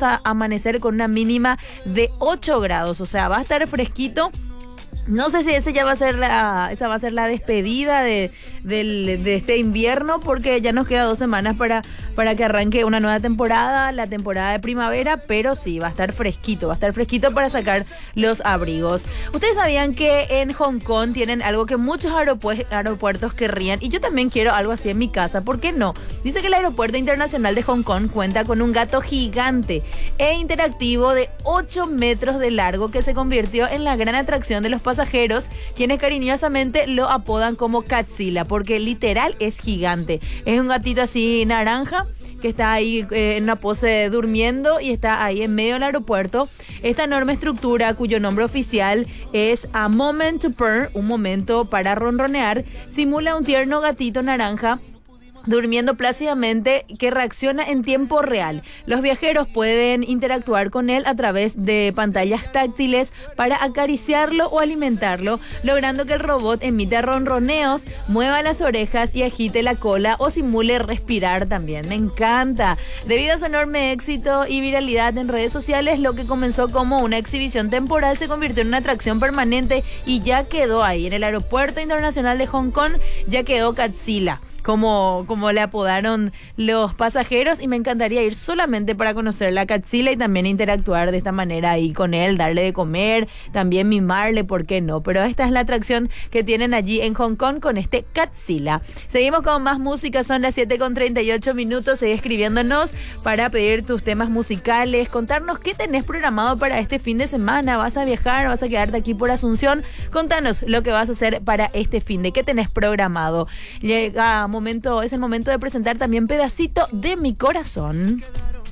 vamos a amanecer con una mínima de 8 grados, o sea, va a estar fresquito. No sé si esa va a ser la despedida de este invierno, porque ya nos queda 2 semanas para que arranque una nueva temporada, la temporada de primavera, pero sí, va a estar fresquito para sacar los abrigos. Ustedes sabían que en Hong Kong tienen algo que muchos aeropuertos querrían, y yo también quiero algo así en mi casa, ¿por qué no? Dice que el aeropuerto internacional de Hong Kong cuenta con un gato gigante e interactivo de 8 metros de largo que se convirtió en la gran atracción de los pasajeros, quienes cariñosamente lo apodan como Catzilla, porque literal es gigante. Es un gatito así naranja que está ahí en una pose durmiendo y está ahí en medio del aeropuerto. Esta enorme estructura, cuyo nombre oficial es A Moment to Purr, un momento para ronronear, simula un tierno gatito naranja durmiendo plácidamente que reacciona en tiempo real. Los viajeros pueden interactuar con él a través de pantallas táctiles para acariciarlo o alimentarlo, logrando que el robot emita ronroneos, mueva las orejas y agite la cola o simule respirar también. Me encanta. Debido a su enorme éxito y viralidad en redes sociales, lo que comenzó como una exhibición temporal se convirtió en una atracción permanente y ya quedó ahí. En el aeropuerto internacional de Hong Kong ya quedó Catzilla, como le apodaron los pasajeros, y me encantaría ir solamente para conocer la Catzilla y también interactuar de esta manera ahí con él, darle de comer, también mimarle, ¿por qué no? Pero esta es la atracción que tienen allí en Hong Kong con este Catzilla. Seguimos con más música, son las 7:38, sigue escribiéndonos para pedir tus temas musicales, contarnos qué tenés programado para este fin de semana. ¿Vas a viajar? ¿Vas a quedarte aquí por Asunción? Contanos lo que vas a hacer para este fin de, qué tenés programado. Es el momento de presentar también Pedacito de mi Corazón.